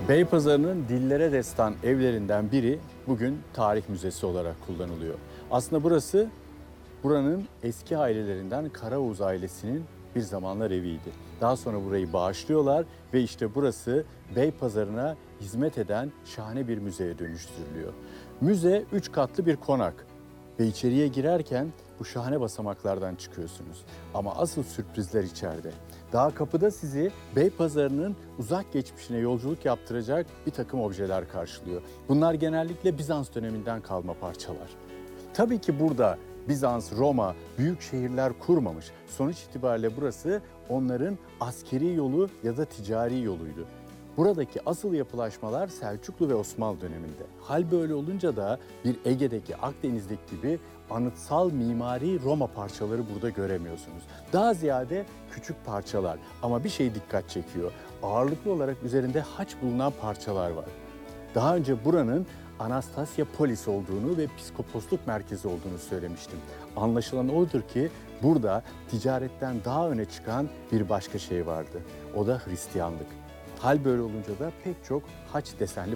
Beypazarı'nın dillere destan evlerinden biri bugün tarih müzesi olarak kullanılıyor. Aslında burası buranın eski ailelerinden Karaoğuz ailesinin bir zamanlar eviydi. Daha sonra burayı bağışlıyorlar ve işte burası Beypazarı'na hizmet eden şahane bir müzeye dönüştürülüyor. Müze 3 katlı bir konak ve içeriye girerken bu şahane basamaklardan çıkıyorsunuz. Ama asıl sürprizler içeride. Daha kapıda sizi Beypazarı'nın uzak geçmişine yolculuk yaptıracak bir takım objeler karşılıyor. Bunlar genellikle Bizans döneminden kalma parçalar. Tabii ki burada Bizans, Roma büyük şehirler kurmamış. Sonuç itibariyle burası onların askeri yolu ya da ticari yoluydu. Buradaki asıl yapılaşmalar Selçuklu ve Osmanlı döneminde. Hal böyle olunca da bir Ege'deki, Akdeniz'deki gibi anıtsal mimari Roma parçaları burada göremiyorsunuz. Daha ziyade küçük parçalar ama bir şey dikkat çekiyor. Ağırlıklı olarak üzerinde haç bulunan parçalar var. Daha önce buranın Anastasya Polis olduğunu ve psikoposluk merkezi olduğunu söylemiştim. Anlaşılan odur ki burada ticaretten daha öne çıkan bir başka şey vardı. O da Hristiyanlık. Hal böyle olunca da pek çok haç desenli